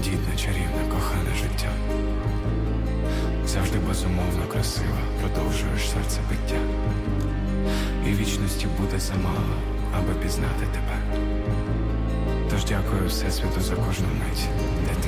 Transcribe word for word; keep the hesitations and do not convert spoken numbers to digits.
тендітне, чарівне, кохане життя. Завжди безумовно красиво продовжуєш серцебиття. І вічності буде замало, аби пізнати тебе. Тож дякую Всесвіту за кожну мить, де ти